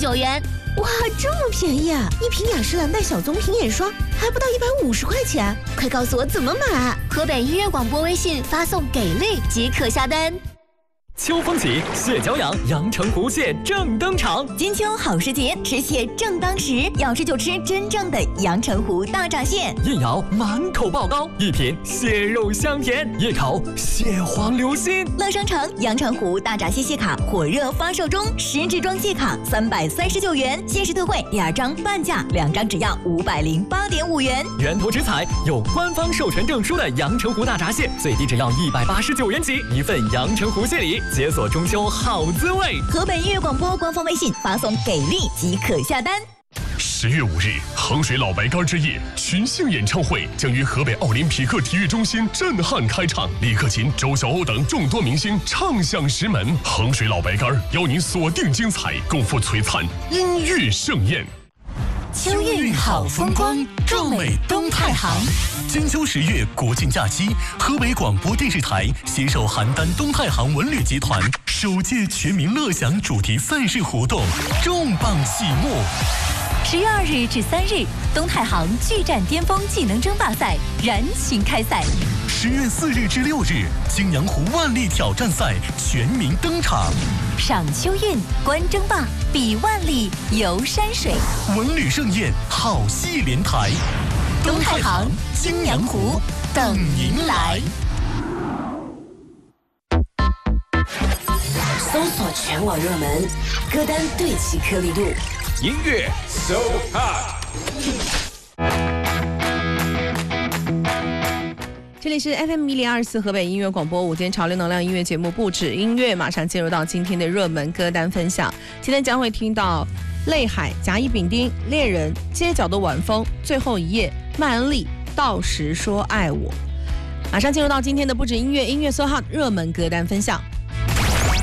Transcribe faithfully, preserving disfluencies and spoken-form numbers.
九元。 哇，这么便宜啊！一瓶雅诗兰黛小棕瓶眼霜还不到一百五十块钱，快告诉我怎么买！ 河北音乐广播微信发送给力即可下单。 秋风起，蟹脚痒，阳澄湖蟹正登场。 金秋好时节，吃蟹正当时，要吃就吃真正的阳澄湖大闸蟹。 一咬满口爆膏，一品蟹肉香甜，一口蟹黄流心。 乐商城阳澄湖大闸蟹蟹卡火热发售中，十支装蟹卡三百三十九元，限时特惠，第二张半价，两张只要五百零八点五元。 源头直采有官方授权证书的阳澄湖大闸蟹，最低只要一百八十九元起，一份阳澄湖蟹礼。解锁中秋好滋味。 河北音乐广播官方微信发送给力即可下单。 十月五日，衡水老白干之夜群星演唱会将于河北奥林匹克体育中心震撼开场，李克勤、周晓鸥等众多明星唱响石门。衡水老白干邀您锁定精彩，共赴璀璨音乐盛宴。 秋韵好风光，壮美东太行。 金秋十月国庆假期，河北广播电视台携手邯郸东太行文旅集团首届全民乐享主题赛事活动重磅启幕。 十月二日至三日，东太行巨战巅峰技能争霸赛燃情开赛。 十月四日至六日，泾阳湖万历挑战赛全民登场。 赏秋韵，观争霸，比万历，游山水， 文旅盛宴，好戏连台。 东太行，泾阳湖，等您来。 搜索全网热门歌单，对齐颗粒度， 音乐 so hot。 这里是 F M 一零二四河北音乐广播午间潮流能量音乐节目不止音乐，马上进入到今天的热门歌单分享。今天将会听到泪海、甲乙丙丁、恋人、街角的晚风、最后一夜、麦恩利、到时说爱我。马上进入到今天的不止音乐音乐 so hot 热门歌单分享。